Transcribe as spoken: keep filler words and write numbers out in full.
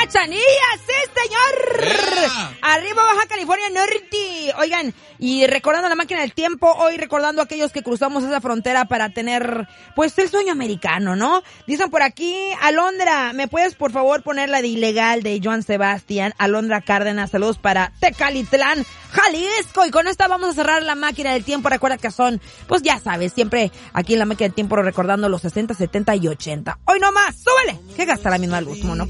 Cachanilla, sí, señor. Yeah. Arriba Baja California Norte. Oigan, y recordando la máquina del tiempo, hoy recordando a aquellos que cruzamos esa frontera para tener, pues, el sueño americano, ¿no? Dicen por aquí, Alondra, ¿me puedes por favor poner la de Ilegal de Joan Sebastián? Alondra Cárdenas, saludos para Tecalitlán, Jalisco. Y con esta vamos a cerrar la máquina del tiempo. Recuerda que son, pues ya sabes, siempre aquí en la máquina del tiempo recordando los sesenta, setenta y ochenta. Hoy no más, súbele, que gasta la misma luz, mono.